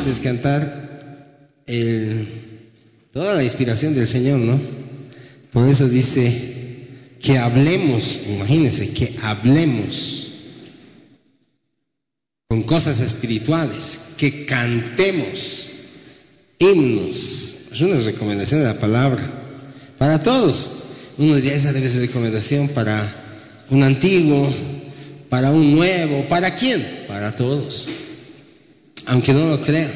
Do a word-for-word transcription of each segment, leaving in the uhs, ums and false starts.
simples cantar el, toda la inspiración del Señor, ¿no? Por eso dice que hablemos, imagínense, que hablemos con cosas espirituales, que cantemos himnos. Es una recomendación de la palabra para todos. Uno diría, esa debe ser recomendación para un antiguo, para un nuevo. ¿Para quién? Para todos, aunque no lo crean.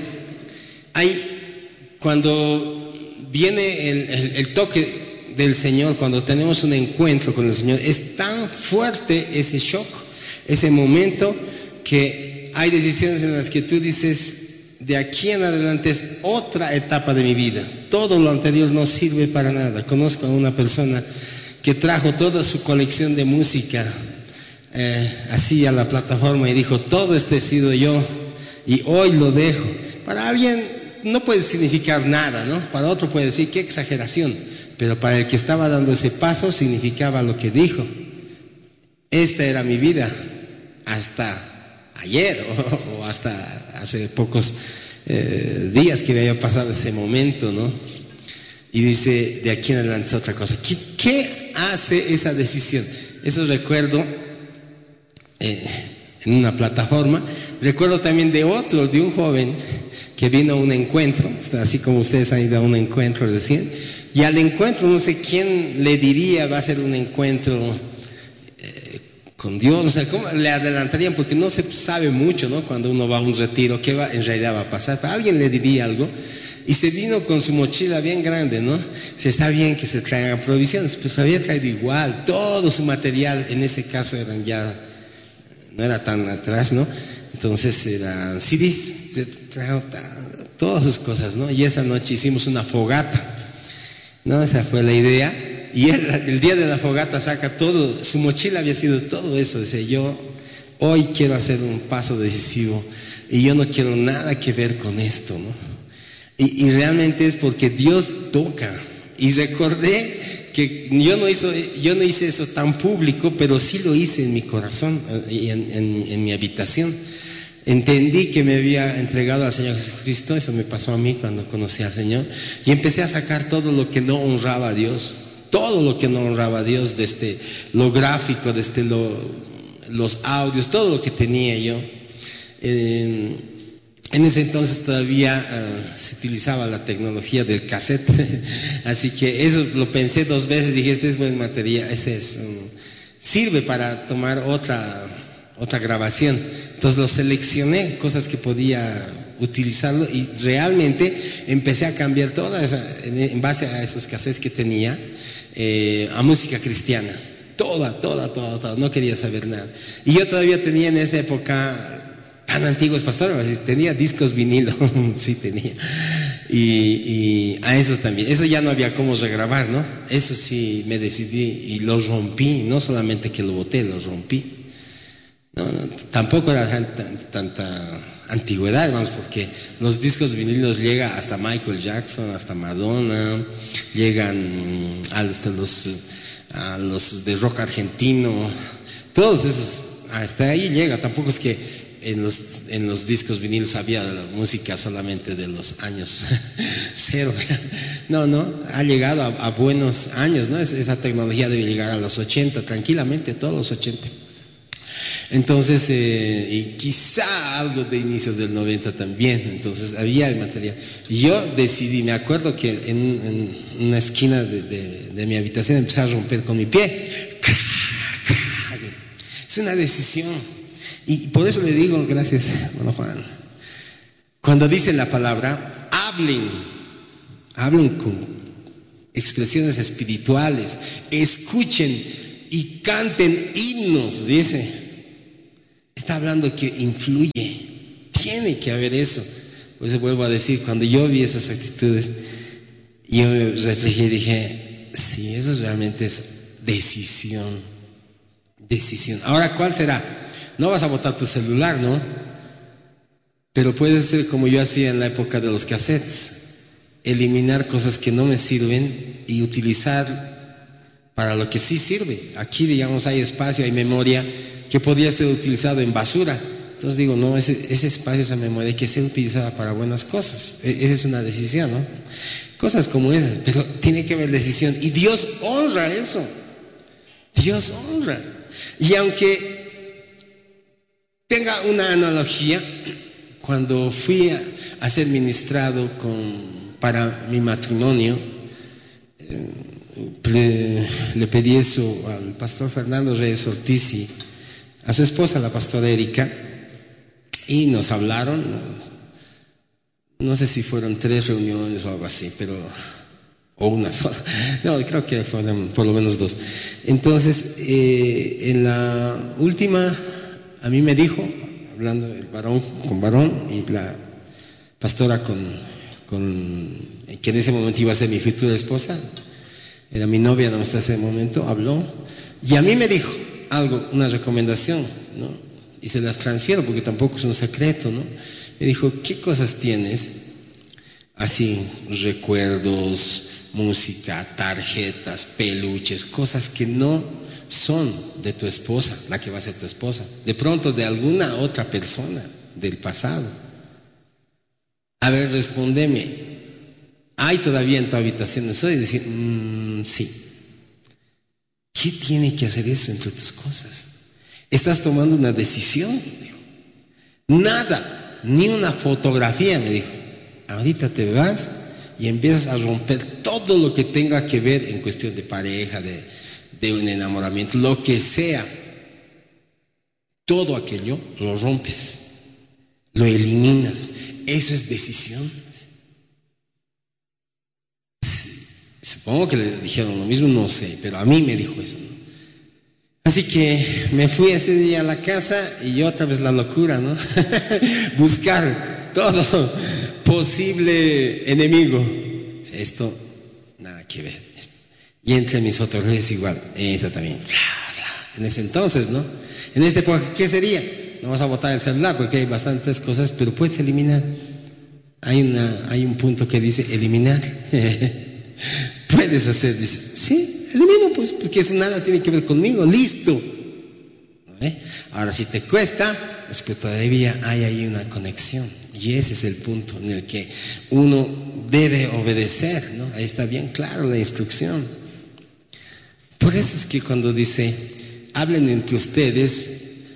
Hay, cuando viene el, el, el toque del Señor, cuando tenemos un encuentro con el Señor, es tan fuerte ese shock, ese momento, que hay decisiones en las que tú dices, de aquí en adelante es otra etapa de mi vida. Todo lo anterior no sirve para nada. Conozco a una persona que trajo toda su colección de música eh, así a la plataforma y dijo, todo este he sido yo y hoy lo dejo. Para alguien no puede significar nada, ¿no? Para otro puede decir, qué exageración. Pero para el que estaba dando ese paso significaba lo que dijo. Esta era mi vida hasta ayer o, o hasta hace pocos eh, días que había pasado ese momento, ¿no? Y dice, de aquí en adelante es otra cosa. ¿Qué, qué hace esa decisión? Eso recuerdo eh, en una plataforma. Recuerdo también de otro, de un joven que vino a un encuentro, así como ustedes han ido a un encuentro recién, y al encuentro, no sé quién le diría, va a ser un encuentro eh, con Dios, o sea, ¿cómo le adelantarían? Porque no se sabe mucho, ¿no? Cuando uno va a un retiro, ¿qué va, en realidad va a pasar? Pero alguien le diría algo. Y se vino con su mochila bien grande, ¿no? Si está bien que se traigan provisiones, pues había traído igual, todo su material, en ese caso eran ya, no era tan atrás, ¿no? Entonces eran C Ds, se trajo todas sus cosas, ¿no? Y esa noche hicimos una fogata, ¿no? Esa fue la idea. Y él, el día de la fogata saca todo, su mochila había sido todo eso, dice, yo hoy quiero hacer un paso decisivo y yo no quiero nada que ver con esto, ¿no? Y, y realmente es porque Dios toca. Y recordé que yo no, hizo, yo no hice eso tan público, pero sí lo hice en mi corazón y en, en, en mi habitación. Entendí que me había entregado al Señor Jesucristo, eso me pasó a mí cuando conocí al Señor, y empecé a sacar todo lo que no honraba a Dios, todo lo que no honraba a Dios, desde lo gráfico, desde lo, los audios, todo lo que tenía yo. Eh, En ese entonces todavía uh, se utilizaba la tecnología del cassette, así que eso lo pensé dos veces, dije, este es buen material, ese es, um, sirve para tomar otra, otra grabación. Entonces lo seleccioné, cosas que podía utilizarlo, y realmente empecé a cambiar toda esa, en, en base a esos cassettes que tenía, eh, a música cristiana, toda, toda, toda, toda, no quería saber nada. Y yo todavía tenía en esa época, tan antiguos, pastor, tenía discos vinilo, sí tenía, y, y a esos también, eso ya no había cómo regrabar, ¿no? Eso sí me decidí y lo rompí, no solamente que lo boté, lo rompí. No, no, tampoco era tanta, tanta antigüedad, hermanos, porque los discos vinilos llegan hasta Michael Jackson, hasta Madonna, llegan hasta los, a los de rock argentino, todos esos, hasta ahí llega, tampoco es que En los, en los discos vinilos había la música solamente de los años cero. No, no, ha llegado a, a buenos años, ¿no? Es, esa tecnología debe llegar a los ochenta, tranquilamente, todos los ochenta. Entonces, eh, y quizá algo de inicios del noventa también. Entonces, había el material. Y yo decidí, me acuerdo que en, en una esquina de, de, de mi habitación empecé a romper con mi pie. Es una decisión. Y por eso le digo, gracias, hermano Juan, cuando dice la palabra, hablen, hablen con expresiones espirituales, escuchen y canten himnos, dice. Está hablando que influye, tiene que haber eso. Por eso vuelvo a decir, cuando yo vi esas actitudes, yo me reflejé y dije, sí, eso realmente es decisión, decisión. Ahora, ¿cuál será? No vas a botar tu celular, ¿no? Pero puedes ser como yo hacía en la época de los cassettes, eliminar cosas que no me sirven y utilizar para lo que sí sirve. Aquí, digamos, hay espacio, hay memoria que podría ser utilizado en basura, Entonces digo, no, ese, ese espacio, esa memoria hay que ser utilizada para buenas cosas. E- esa es una decisión, ¿no? Cosas como esas, pero tiene que haber decisión. Y Dios honra eso. Dios honra. Y aunque tenga una analogía, cuando fui a, a ser ministrado con, para mi matrimonio, eh, le, le pedí eso al pastor Fernando Reyes Ortiz y a su esposa, la pastora Erika, y nos hablaron, no sé si fueron tres reuniones o algo así, pero o una sola, no, creo que fueron por lo menos dos. Entonces, eh, en la última, a mí me dijo, hablando el varón con varón y la pastora con, con que en ese momento iba a ser mi futura esposa, era mi novia hasta ese momento, habló, y a mí me dijo algo, una recomendación, ¿no? Y se las transfiero porque tampoco es un secreto, ¿no? Me dijo, ¿qué cosas tienes? Así, recuerdos, música, tarjetas, peluches, cosas que no son de tu esposa, la que va a ser tu esposa, de pronto de alguna otra persona del pasado. A ver, respóndeme, ¿hay todavía en tu habitación eso? Y decir, mmm, sí. ¿Qué tiene que hacer eso entre tus cosas? Estás tomando una decisión, dijo. Nada, ni una fotografía, me dijo. Ahorita te vas y empiezas a romper todo lo que tenga que ver en cuestión de pareja, de, de un enamoramiento, lo que sea. Todo aquello lo rompes, lo eliminas. Eso es decisión. Supongo que le dijeron lo mismo, no sé, pero a mí me dijo eso, ¿no? Así que me fui ese día a la casa y otra vez la locura, ¿no? Buscar todo posible enemigo. Esto, nada que ver. Y entre mis fotografías igual, esta también. Bla, bla. En ese entonces, ¿no? En esta época, ¿qué sería? No vas a botar el celular porque hay bastantes cosas, pero puedes eliminar. Hay, una, hay un punto que dice eliminar. Puedes hacer, dice, sí, elimino pues, porque eso nada tiene que ver conmigo, listo. ¿Eh? Ahora, si te cuesta, es que todavía hay ahí una conexión. Y ese es el punto en el que uno debe obedecer, ¿no? Ahí está bien claro la instrucción. Por eso es que cuando dice, hablen entre ustedes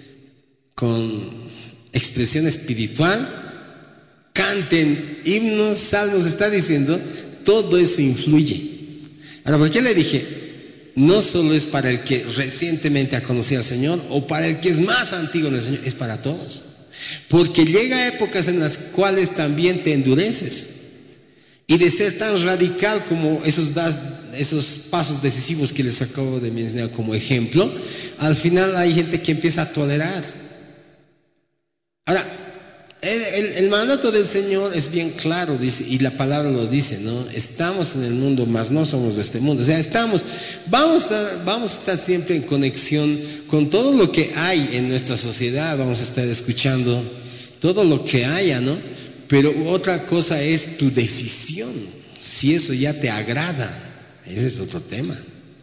con expresión espiritual, canten himnos, salmos, está diciendo, todo eso influye. Ahora, ¿por qué le dije? No solo es para el que recientemente ha conocido al Señor o para el que es más antiguo en el Señor, es para todos. Porque llega épocas en las cuales también te endureces. Y de ser tan radical como esos, das, esos pasos decisivos que les acabo de mencionar como ejemplo, al final hay gente que empieza a tolerar. Ahora, El, el, el mandato del Señor es bien claro, dice, y la palabra lo dice, ¿no? Estamos en el mundo, mas no somos de este mundo. O sea, estamos, vamos a, estar, vamos a estar siempre en conexión con todo lo que hay en nuestra sociedad, vamos a estar escuchando todo lo que haya, ¿no? Pero otra cosa es tu decisión, si eso ya te agrada, ese es otro tema.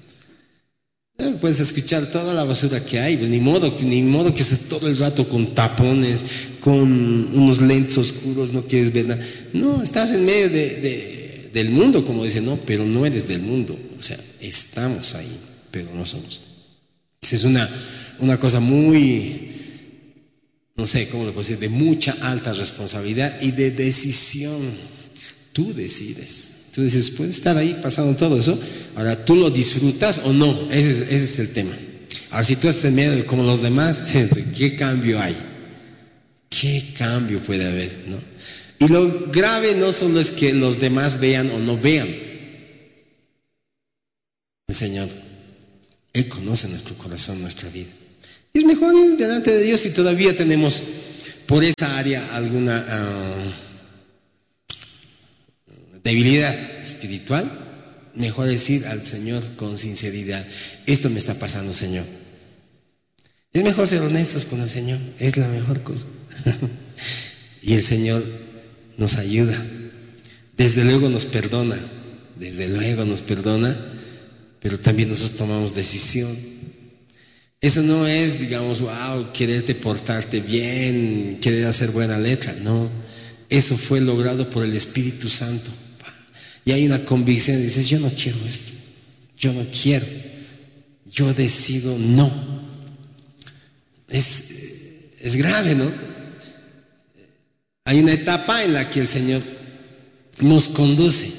Puedes escuchar toda la basura que hay, ni modo, ni modo que estés todo el rato con tapones, con unos lentes oscuros, no quieres ver nada. No, estás en medio de, de, del mundo, como dicen, no, pero no eres del mundo. O sea, estamos ahí, pero no somos. Esa es una, una cosa muy, no sé cómo lo puedo decir, de mucha alta responsabilidad y de decisión. Tú decides. Tú dices, puedes estar ahí pasando todo eso. Ahora, ¿tú lo disfrutas o no? Ese es, ese es el tema. Ahora, si tú estás en medio de como los demás, ¿qué cambio hay? ¿Qué cambio puede haber, no? Y lo grave no solo es que los demás vean o no vean. El Señor, Él conoce nuestro corazón, nuestra vida. Y es mejor ir delante de Dios si todavía tenemos por esa área alguna Uh, debilidad espiritual, mejor decir al Señor con sinceridad, esto me está pasando, Señor. Es mejor ser honestos con el Señor, es la mejor cosa. Y el Señor nos ayuda, desde luego nos perdona, desde luego nos perdona, pero también nosotros tomamos decisión. Eso no es, digamos, wow, quererte portarte bien, querer hacer buena letra. No, eso fue logrado por el Espíritu Santo. Y hay una convicción, dices, yo no quiero esto, yo no quiero, yo decido no. Es, es grave, ¿no? Hay una etapa en la que el Señor nos conduce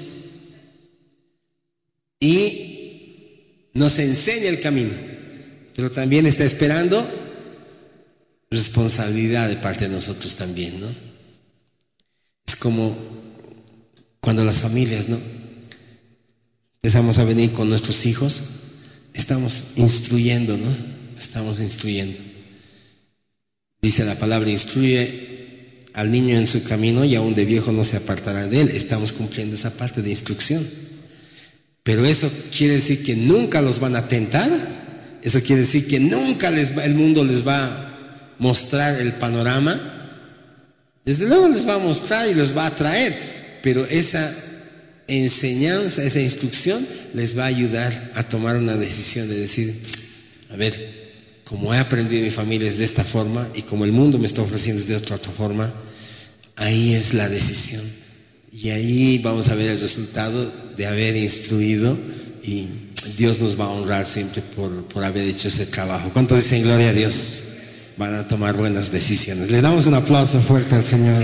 y nos enseña el camino, pero también está esperando responsabilidad de parte de nosotros también, ¿no? Es como cuando las familias, ¿no?, empezamos a venir con nuestros hijos, estamos instruyendo, ¿no? Estamos instruyendo. Dice la palabra, instruye al niño en su camino y aún de viejo no se apartará de él. Estamos cumpliendo esa parte de instrucción. Pero eso quiere decir que nunca los van a tentar. Eso quiere decir que nunca les va, el mundo les va a mostrar el panorama. Desde luego les va a mostrar y les va a traer, pero esa enseñanza, esa instrucción les va a ayudar a tomar una decisión de decir, a ver, como he aprendido en mi familia es de esta forma y como el mundo me está ofreciendo es de otra, otra forma, ahí es la decisión. Y ahí vamos a ver el resultado de haber instruido y Dios nos va a honrar siempre por, por haber hecho ese trabajo. ¿Cuántos dicen gloria a Dios? Van a tomar buenas decisiones. Le damos un aplauso fuerte al Señor.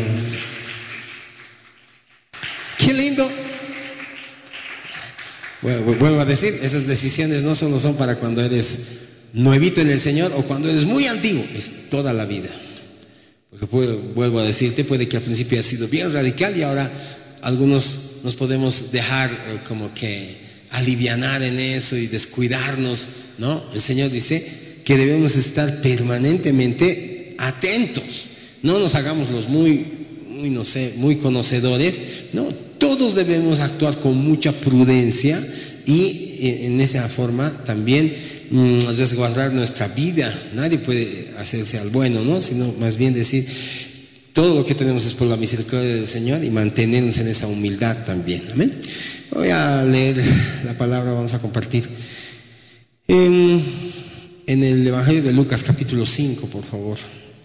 ¡Qué lindo! Bueno, vuelvo a decir, esas decisiones no solo son para cuando eres nuevito en el Señor o cuando eres muy antiguo, es toda la vida. Porque puedo, vuelvo a decirte, puede que al principio haya sido bien radical y ahora algunos nos podemos dejar eh, como que alivianar en eso y descuidarnos, ¿no? El Señor dice que debemos estar permanentemente atentos, no nos hagamos los muy, muy, no sé, muy conocedores, no, todos debemos actuar con mucha prudencia y en esa forma también mmm, resguardar nuestra vida. Nadie puede hacerse al bueno, ¿no? Sino más bien decir, todo lo que tenemos es por la misericordia del Señor y mantenernos en esa humildad también. Amén. Voy a leer la palabra, vamos a compartir. En, en el Evangelio de Lucas, capítulo cinco, por favor.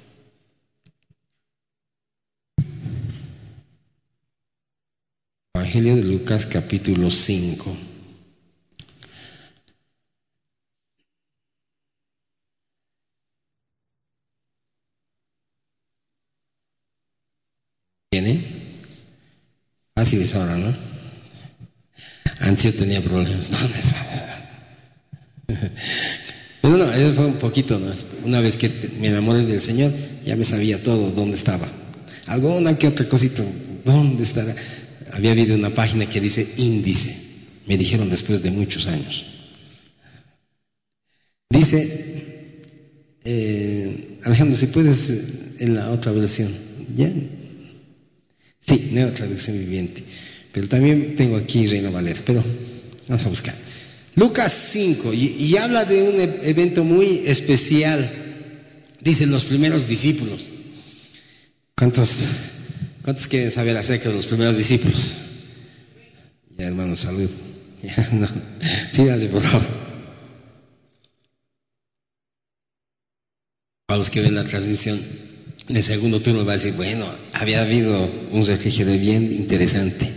Evangelio de Lucas, capítulo cinco. ¿Tienen? Fácil es ahora, ¿no? Antes yo tenía problemas. No, no, no, eso fue un poquito más. Una vez que me enamoré del Señor, ya me sabía todo dónde estaba. Alguna que otra cosita, ¿dónde estará? Había habido una página que dice índice. Me dijeron después de muchos años. Dice, eh, Alejandro, si puedes en la otra versión. ¿Ya? Sí, nueva traducción viviente. Pero también tengo aquí Reina Valera, pero vamos a buscar. Lucas cinco, y, y habla de un evento muy especial. Dicen los primeros discípulos. ¿Cuántos, cuántos quieren saber acerca de los primeros discípulos? Ya, hermanos, salud. Ya, no. Síganse, por favor. Para los que ven la transmisión, en el segundo turno va a decir, bueno, había habido un refrigerio bien interesante.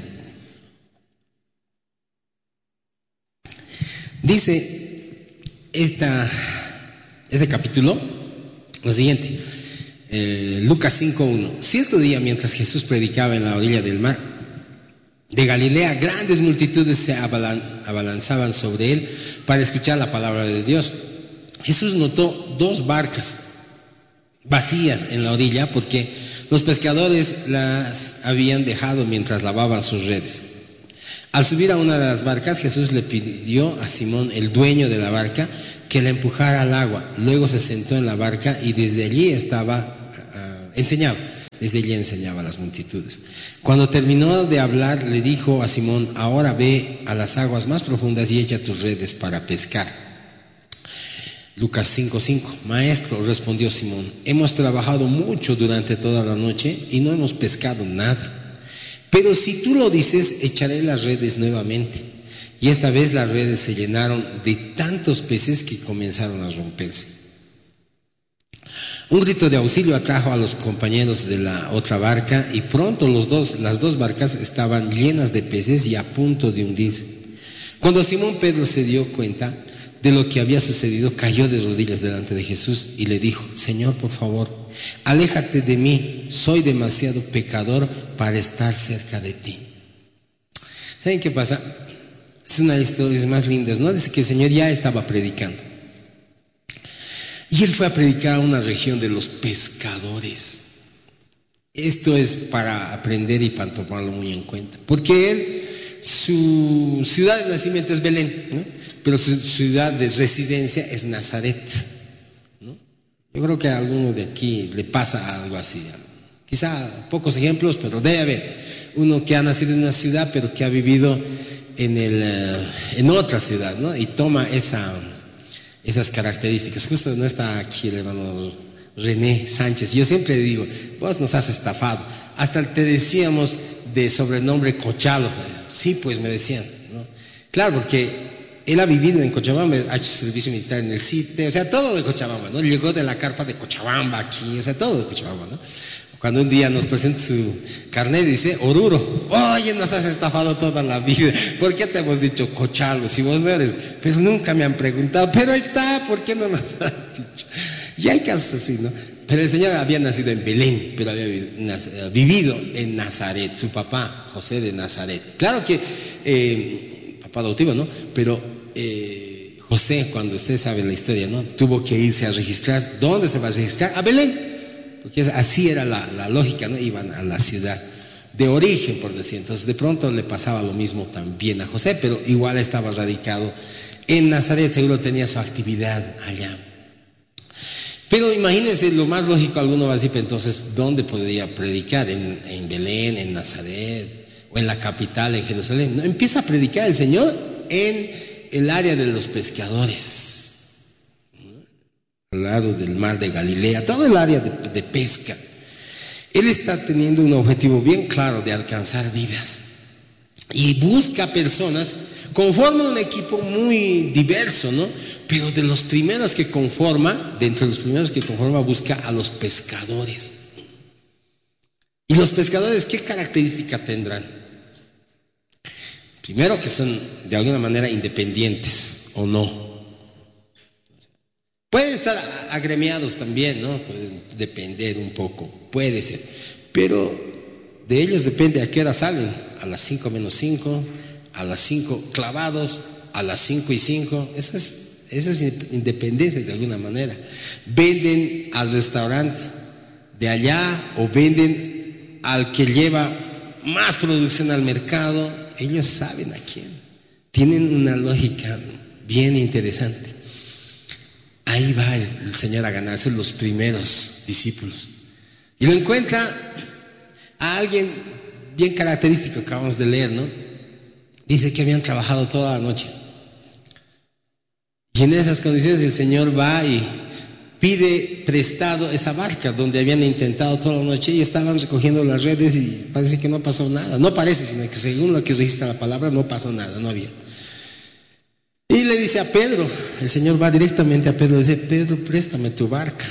Dice esta, este capítulo lo siguiente, eh, Lucas cinco uno. Cierto día, mientras Jesús predicaba en la orilla del mar de Galilea, grandes multitudes se abalan, abalanzaban sobre él para escuchar la palabra de Dios. Jesús notó dos barcas vacías en la orilla porque los pescadores las habían dejado mientras lavaban sus redes. Al subir a una de las barcas, Jesús le pidió a Simón, el dueño de la barca, que la empujara al agua. Luego se sentó en la barca y desde allí estaba, uh, enseñaba, desde allí enseñaba a las multitudes. Cuando terminó de hablar, le dijo a Simón, ahora ve a las aguas más profundas y echa tus redes para pescar. Lucas cinco cinco. Maestro, respondió Simón, hemos trabajado mucho durante toda la noche y no hemos pescado nada. Pero si tú lo dices, echaré las redes nuevamente. Y esta vez las redes se llenaron de tantos peces que comenzaron a romperse. Un grito de auxilio atrajo a los compañeros de la otra barca y pronto los dos, las dos barcas estaban llenas de peces y a punto de hundirse. Cuando Simón Pedro se dio cuenta de lo que había sucedido, cayó de rodillas delante de Jesús y le dijo: Señor, por favor, aléjate de mí, soy demasiado pecador para estar cerca de ti. ¿Saben qué pasa? Es una de las historias más lindas, ¿no? Dice que el Señor ya estaba predicando. Y Él fue a predicar a una región de los pescadores. Esto es para aprender y para tomarlo muy en cuenta. Porque Él, su ciudad de nacimiento es Belén, ¿no? Pero su ciudad de residencia es Nazaret, ¿no? Yo creo que a alguno de aquí le pasa algo así. Quizá pocos ejemplos, pero debe haber uno que ha nacido en una ciudad, pero que ha vivido en, el, en otra ciudad, ¿no? Y toma esa... esas características. Justo no está aquí el hermano René Sánchez. Yo siempre digo, vos nos has estafado. Hasta te decíamos de sobrenombre Cochalo. Sí, pues me decían, ¿no? Claro, porque él ha vivido en Cochabamba, ha hecho servicio militar en el C I T E, o sea, todo de Cochabamba, ¿no? Llegó de la carpa de Cochabamba aquí, o sea, todo de Cochabamba, ¿no? Cuando un día nos presenta su carnet, dice Oruro. Oye, nos has estafado toda la vida. ¿Por qué te hemos dicho Cochalo si vos no eres? Pero nunca me han preguntado. Pero ahí está, ¿por qué no nos has dicho? Y hay casos así, ¿no? Pero el Señor había nacido en Belén, pero había vivido en Nazaret. Su papá, José de Nazaret. Claro que, eh, papá adoptivo, ¿no? Pero eh, José, cuando usted sabe la historia, ¿no? Tuvo que irse a registrar. ¿Dónde se va a registrar? A Belén. Porque así era la, la lógica, ¿no? Iban a la ciudad de origen, por decir. Entonces, de pronto le pasaba lo mismo también a José, pero igual estaba radicado en Nazaret, seguro tenía su actividad allá. Pero imagínense, lo más lógico, alguno va a decir, entonces, ¿dónde podría predicar? ¿En, en Belén, en Nazaret, o en la capital, en Jerusalén? No, empieza a predicar el Señor en el área de los pescadores, al lado del mar de Galilea, todo el área de, de pesca. Él está teniendo un objetivo bien claro de alcanzar vidas y busca personas, conforma un equipo muy diverso, ¿no? Pero de los primeros que conforma, de entre los primeros que conforma, busca a los pescadores. ¿Y los pescadores qué característica tendrán? Primero, que son de alguna manera independientes, ¿o no? Pueden estar agremiados también, ¿no? Pueden depender un poco, puede ser. Pero de ellos depende a qué hora salen. A las cinco menos cinco, a las cinco clavados, a las cinco y cinco. Eso es, eso es independencia de alguna manera. Venden al restaurante de allá o venden al que lleva más producción al mercado. Ellos saben a quién. Tienen una lógica bien interesante. Ahí va el Señor a ganarse los primeros discípulos. Y lo encuentra a alguien bien característico, acabamos de leer, ¿no? Dice que habían trabajado toda la noche. Y en esas condiciones el Señor va y pide prestado esa barca donde habían intentado toda la noche y estaban recogiendo las redes y parece que no pasó nada. No parece, sino que según lo que registra la palabra, no pasó nada, no había. Y le dice a Pedro, el Señor va directamente a Pedro y dice: Pedro, préstame tu barca.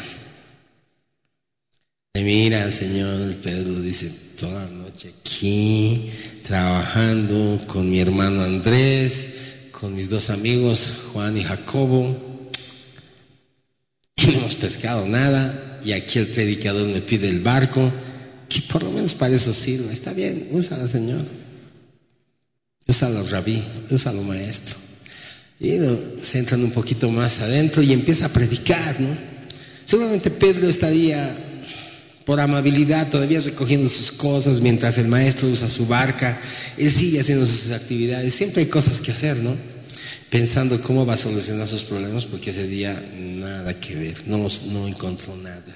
Y mira al Señor, Pedro dice: toda la noche aquí, trabajando con mi hermano Andrés, con mis dos amigos, Juan y Jacobo, y no hemos pescado nada, y aquí el predicador me pide el barco, que por lo menos para eso sirva. Está bien, úsalo, Señor. Úsalo, Rabí, úsalo, maestro. Y no, se entran un poquito más adentro y empieza a predicar, ¿no? Seguramente Pedro estaría por amabilidad todavía recogiendo sus cosas mientras el maestro usa su barca. Él sigue haciendo sus actividades. Siempre hay cosas que hacer, ¿no? Pensando cómo va a solucionar sus problemas, porque ese día nada que ver, no, no encontró nada.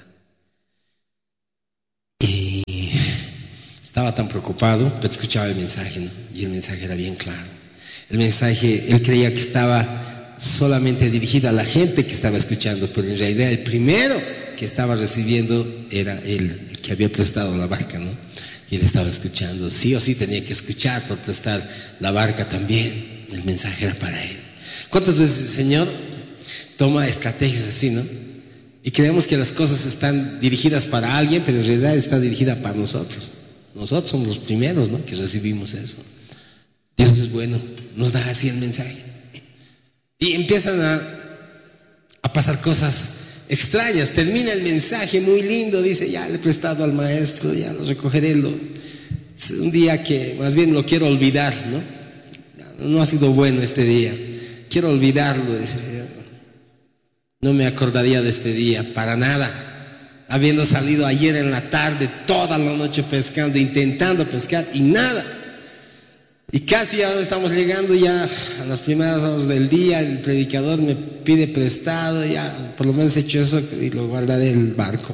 Y estaba tan preocupado, pero escuchaba el mensaje, ¿no? Y el mensaje era bien claro. El mensaje, él creía que estaba solamente dirigido a la gente que estaba escuchando, pero en realidad el primero que estaba recibiendo era él, el que había prestado la barca, ¿no? Y él estaba escuchando, sí o sí tenía que escuchar por prestar la barca también. El mensaje era para él. ¿Cuántas veces el Señor toma estrategias así, no? Y creemos que las cosas están dirigidas para alguien, pero en realidad está dirigida para nosotros. Nosotros somos los primeros, ¿no?, que recibimos eso. Dios es bueno, nos da así el mensaje. Y empiezan a, a pasar cosas extrañas. Termina el mensaje muy lindo, dice, ya le he prestado al maestro, ya lo recogeré. Lo, es un día que más bien lo quiero olvidar, ¿no? No ha sido bueno este día. Quiero olvidarlo, dice. No me acordaría de este día, para nada. Habiendo salido ayer en la tarde, toda la noche pescando, intentando pescar y nada. Y casi ahora estamos llegando ya a las primeras horas del día. El predicador me pide prestado, ya por lo menos he hecho eso y lo guardaré en el barco.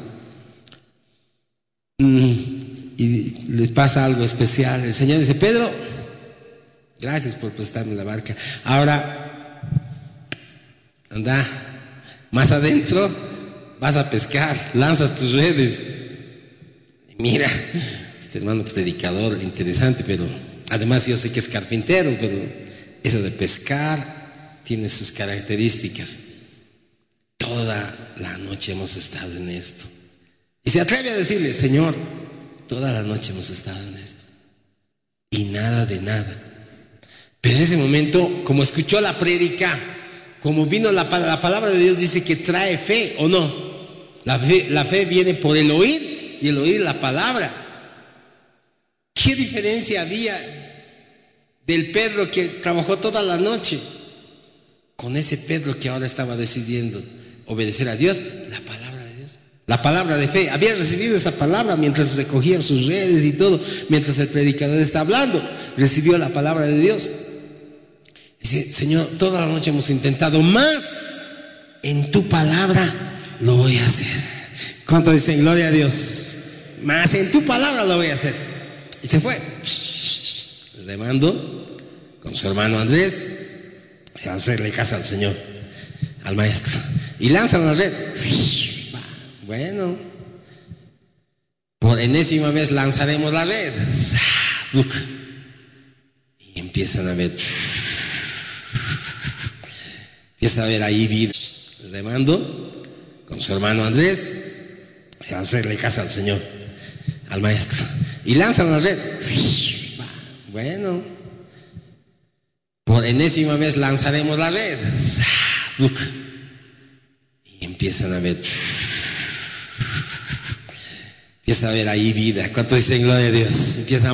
Mm, y le pasa algo especial. El Señor dice, Pedro, gracias por prestarme la barca. Ahora, anda más adentro, vas a pescar, lanzas tus redes. Y mira, este hermano predicador, interesante, pero además yo sé que es carpintero, pero eso de pescar tiene sus características. Toda la noche hemos estado en esto. Y se atreve a decirle, Señor, toda la noche hemos estado en esto. Y nada de nada. Pero en ese momento, como escuchó la prédica, como vino la, la palabra de Dios, dice que trae fe, ¿o no? La fe, la fe viene por el oír y el oír la palabra. ¿Qué diferencia había del Pedro que trabajó toda la noche con ese Pedro que ahora estaba decidiendo obedecer a Dios? La palabra de Dios, la palabra de fe. Había recibido esa palabra mientras recogía sus redes y todo, mientras el predicador está hablando, recibió la palabra de Dios. Dice, Señor, toda la noche hemos intentado, más en tu palabra lo voy a hacer. ¿Cuánto dicen gloria a Dios? Más en tu palabra lo voy a hacer. Y se fue. Le mando con su hermano Andrés a hacerle caso al Señor, al maestro. Y lanzan la red. Bueno, por enésima vez lanzaremos la red. Y empiezan a ver. Empieza a ver ahí vida. Le mando con su hermano Andrés a hacerle caso al Señor, al maestro. Y lanzan la red. Bueno, por enésima vez lanzaremos la red. Y empiezan a ver. Empieza a ver ahí vida. ¿Cuántos dicen gloria a Dios? Empieza a